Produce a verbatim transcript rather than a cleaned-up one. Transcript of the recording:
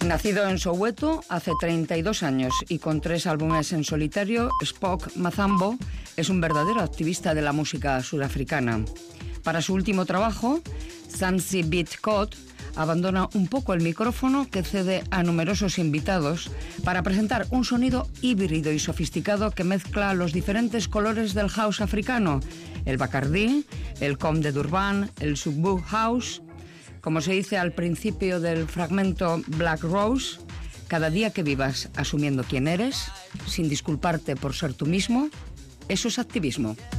Nacido en Soweto hace treinta y dos años y con tres álbumes en solitario, Spock Mazambo es un verdadero activista de la música sudafricana. Para su último trabajo, Zanzi Beat Code, abandona un poco el micrófono que cede a numerosos invitados para presentar un sonido híbrido y sofisticado que mezcla los diferentes colores del house africano, el Bacardí, el Com de Durban, el Subbu House. Como se dice al principio del fragmento Black Rose, cada día que vivas asumiendo quién eres, sin disculparte por ser tú mismo, eso es activismo.